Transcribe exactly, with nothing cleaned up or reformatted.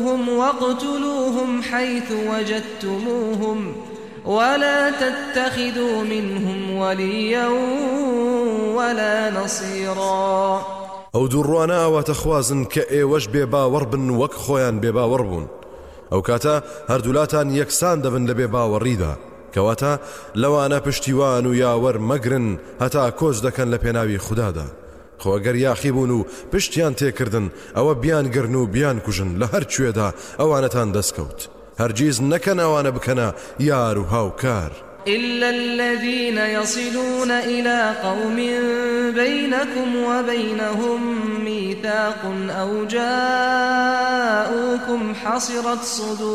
خذوهم واقتلوهم حيث وجدتموهم ولا تتخذوا منهم وليا ولا نصيرا. ئەو دووڕوانە ئەواتە خوازن کە ئێوەش بێباوەڕ بن وەک خۆیان بێباوەڕ بوون. ئەو کاتە هەردوولاتان یەکسان دەبن لە بێباوەڕیدا، کەواتە لەوانە پشتیوان و یاوەڕ مەگرن هەتا کۆچ دەکەن لە پێناوی خوددادا. خۆ ئەگەر یاخی بوون و پشتیان تێکردن ئەوە بیان گرن و بیان کوژن لە هەر کوێدا ئەوانەتان دەستکەوت. هەرگیز نەکەن ئەوانە بکەنە یار و هاوکار. إلا الذين يصلون إلى قوم بينكم وبينهم ميثاق أو جاءوكم حصرت صدورهم